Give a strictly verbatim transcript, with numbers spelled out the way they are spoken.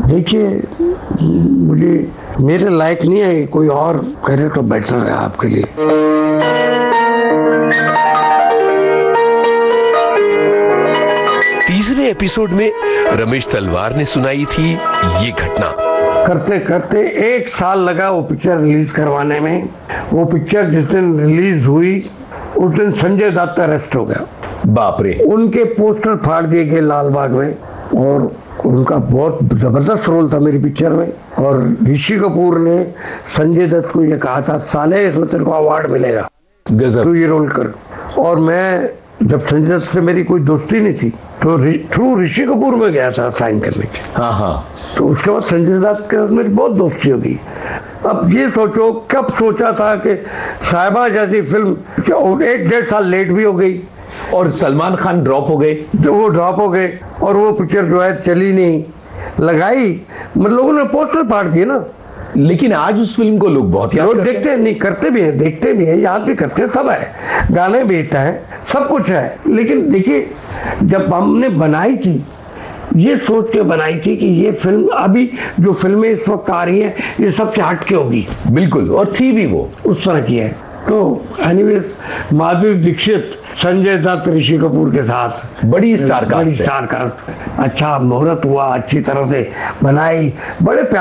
देखिए, मुझे मेरे लायक नहीं है, कोई और करे तो बेटर है आपके लिए। तीसरे एपिसोड में रमेश तलवार ने सुनाई थी ये घटना। करते करते एक साल लगा वो पिक्चर रिलीज करवाने में। वो पिक्चर जिस दिन रिलीज हुई उस दिन संजय दत्त अरेस्ट हो गया। बाप रे। उनके पोस्टर फाड़ दिए गए लालबाग में, और उनका बहुत जबरदस्त रोल था मेरी पिक्चर में। और ऋषि कपूर ने संजय दत्त को ये कहा था, साले इसमें तेरे को अवार्ड मिलेगा, तू ये रोल कर। और मैं जब संजय दत्त से मेरी कोई दोस्ती नहीं थी तो थ्रू ऋषि कपूर में गया था साइन करने के। हाँ हाँ। तो उसके बाद संजय दत्त के साथ मेरी बहुत दोस्ती होगी। अब ये सोचो, कब सोचा था कि साहिबा जैसी फिल्म एक डेढ़ साल लेट भी हो गई और सलमान खान ड्रॉप हो गए। तो वो ड्रॉप हो गए और वो पिक्चर जो है चली नहीं, लगाई, मतलब लोगों ने पोस्टर फाड़ दिए ना। लेकिन आज उस फिल्म को लोग बहुत लोग देखते हैं, नहीं करते भी हैं, देखते भी हैं, याद भी करते हैं, सब है, गाने भी है, सब कुछ है। लेकिन देखिए, जब हमने बनाई थी, ये सोच के बनाई थी कि ये फिल्म, अभी जो फिल्में इस वक्त आ रही हैं, ये सबसे हटके होगी। बिल्कुल, और थी भी वो उस तरह की है। तो एनीवेज, माधुरी दीक्षित, संजय दत्त, ऋषि कपूर के साथ बड़ी स्टार कास्ट, बड़ी स्टार कास्ट। अच्छा मुहूर्त हुआ, अच्छी तरह से बनाई, बड़े